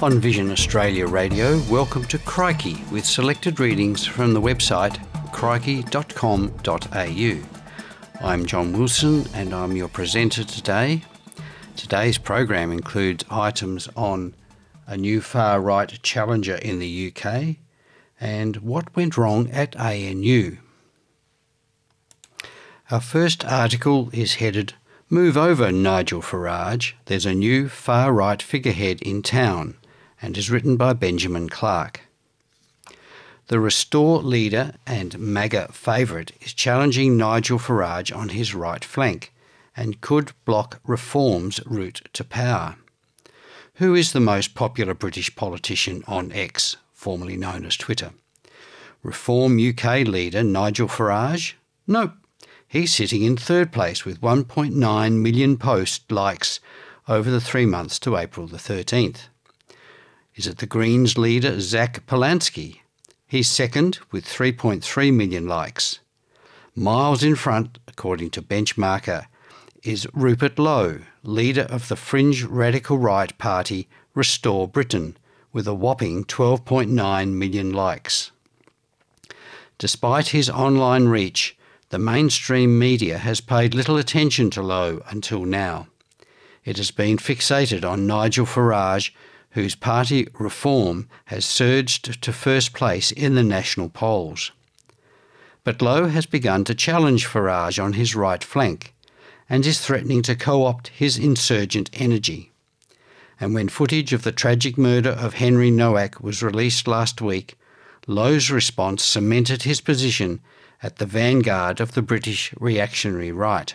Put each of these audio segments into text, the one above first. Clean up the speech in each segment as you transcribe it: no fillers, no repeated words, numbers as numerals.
On Vision Australia Radio, welcome to Crikey with selected readings from the website crikey.com.au. I'm John Wilson and I'm your presenter today. Today's program includes items on a new far-right challenger in the UK and what went wrong at ANU. Our first article is headed, "Move over, Nigel Farage, there's a new far-right figurehead in town," and is written by Benjamin Clark. The Restore leader and MAGA favourite is challenging Nigel Farage on his right flank and could block Reform's route to power. Who is the most popular British politician on X, formerly known as Twitter? Reform UK leader Nigel Farage? Nope. He's sitting in third place with 1.9 million post likes over the 3 months to April the 13th. Is it the Greens leader Zach Polansky? He's second with 3.3 million likes. Miles in front, according to Benchmarker, is Rupert Lowe, leader of the fringe radical right party Restore Britain, with a whopping 12.9 million likes. Despite his online reach, the mainstream media has paid little attention to Lowe until now. It has been fixated on Nigel Farage, whose party Reform has surged to first place in the national polls. But Lowe has begun to challenge Farage on his right flank and is threatening to co-opt his insurgent energy. And when footage of the tragic murder of Henry Nowak was released last week, Lowe's response cemented his position at the vanguard of the British reactionary right.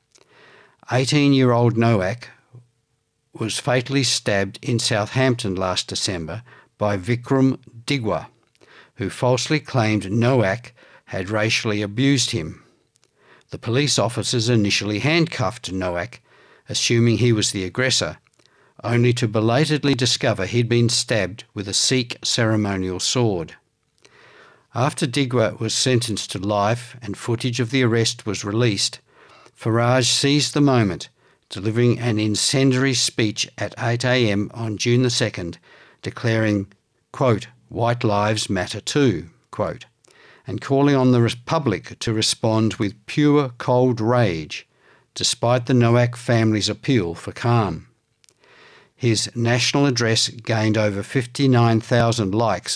18-year-old Nowak was fatally stabbed in Southampton last December by Vikram Digwa, who falsely claimed Nowak had racially abused him. The police officers initially handcuffed Nowak, assuming he was the aggressor, only to belatedly discover he'd been stabbed with a Sikh ceremonial sword. After Digwa was sentenced to life and footage of the arrest was released, Farage seized the moment, delivering an incendiary speech at 8 a.m. on June the 2nd, declaring, quote, "White lives matter too," quote, and calling on the public to respond with pure cold rage, despite the Nowak family's appeal for calm. His national address gained over 59,000 likes